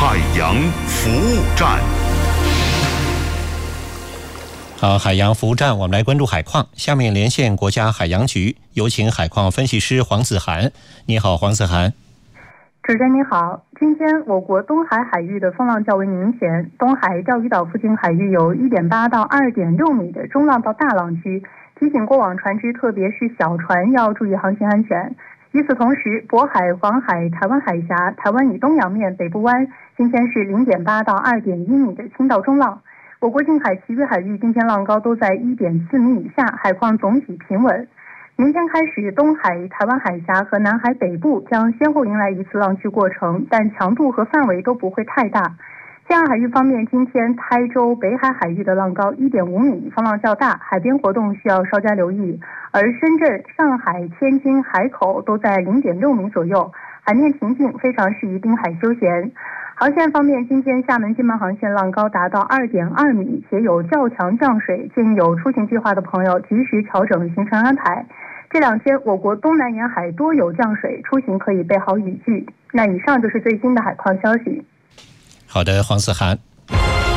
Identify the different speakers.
Speaker 1: 海洋服务站。
Speaker 2: 好，海洋服务站，我们来关注海况。下面连线国家海洋局，有请海况分析师黄子涵。你好，黄子涵。
Speaker 3: 主持人你好，今天我国东海海域的风浪较为明显，东海钓鱼岛附近海域有 1.8 到 2.6 米的中浪到大浪区，提醒过往船只，特别是小船要注意航行安全。与此同时，渤海、黄海、台湾海峡、台湾以东洋面、北部湾今天是 0.8 到 2.1 米的轻到中浪。我国近海其余海域今天浪高都在 1.4 米以下，海况总体平稳。明天开始，东海、台湾海峡和南海北部将先后迎来一次浪区过程，但强度和范围都不会太大。西岸海域方面，今天台州、北海海域的浪高 1.5 米，风浪较大，海边活动需要稍加留意。而深圳、上海、天津海口都在 0.6 米左右，海面平静，非常适宜滨海休闲。航线方面，今天厦门金门航线浪高达到 2.2 米，且有较强降水，建议有出行计划的朋友及时调整行程安排。这两天我国东南沿海多有降水，出行可以备好雨具。那以上就是最新的海况消息。
Speaker 2: 好的，黄子涵。